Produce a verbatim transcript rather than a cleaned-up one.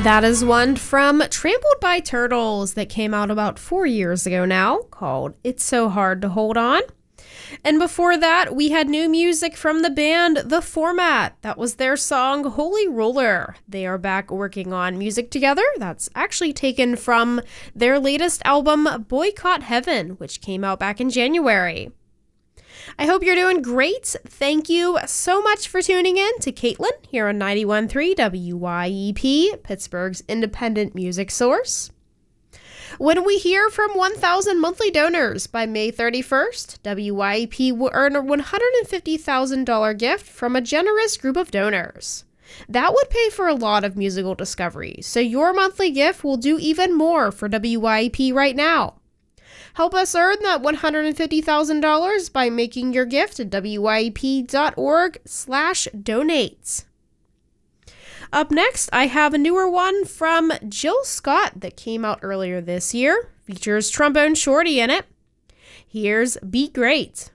That is one from Trampled by Turtles that came out about four years ago now, called It's So Hard to Hold On. And before that, we had new music from the band The Format. That was their song Holy Roller. They are back working on music together. That's actually taken from their latest album, Boycott Heaven, which came out back in January. I hope you're doing great. Thank you so much for tuning in to Caitlin here on ninety-one point three W Y E P, Pittsburgh's independent music source. When we hear from one thousand monthly donors by May thirty-first, W Y E P will earn a one hundred fifty thousand dollars gift from a generous group of donors. That would pay for a lot of musical discovery, so your monthly gift will do even more for W Y E P right now. Help us earn that one hundred fifty thousand dollars by making your gift at W Y E P dot org slash donate. Up next, I have a newer one from Jill Scott that came out earlier this year. Features Trombone Shorty in it. Here's Be Great.